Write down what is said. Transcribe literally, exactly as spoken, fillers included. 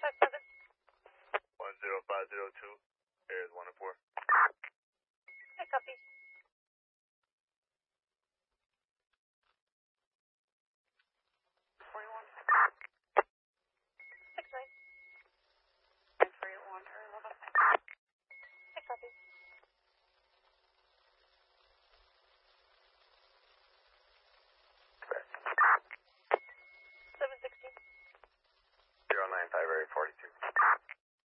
five seven. one zero five zero two, areas one and four. Okay, copy.